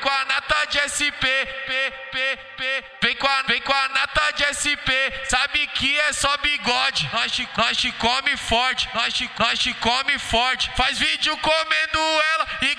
com a nata de SP, vem com a nata de SP, sabe que é só bigode, nós te come forte, nós te come forte, faz vídeo comendo ela